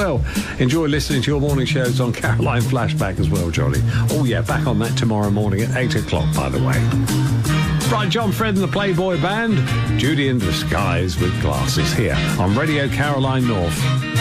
well. Enjoy listening to your morning shows on Caroline Flashback as well, Jolly. Oh, yeah, back on that tomorrow morning at 8 o'clock, by the way. Right, John Fred and the Playboy Band. Judy in Disguise with Glasses here on Radio Caroline North.